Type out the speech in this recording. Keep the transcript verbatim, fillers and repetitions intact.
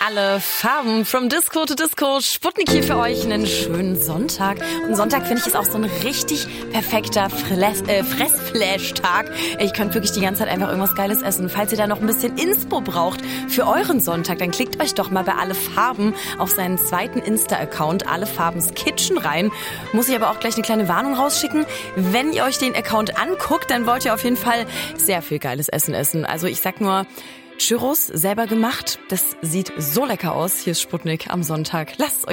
Alle Farben, from Disco to Disco, Sputnik hier für euch, einen schönen Sonntag. Und Sonntag, finde ich, ist auch so ein richtig perfekter Fress, äh, Fressflash-Tag. Ihr könnt wirklich die ganze Zeit einfach irgendwas Geiles essen. Falls ihr da noch ein bisschen Inspo braucht für euren Sonntag, dann klickt euch doch mal bei Alle Farben auf seinen zweiten Insta-Account, Alle Farbens Kitchen rein. Muss ich aber auch gleich eine kleine Warnung rausschicken. Wenn ihr euch den Account anguckt, dann wollt ihr auf jeden Fall sehr viel geiles Essen essen. Also ich sag nur, Churros selber gemacht, das sieht so lecker aus. Hier ist Sputnik am Sonntag. Lasst euch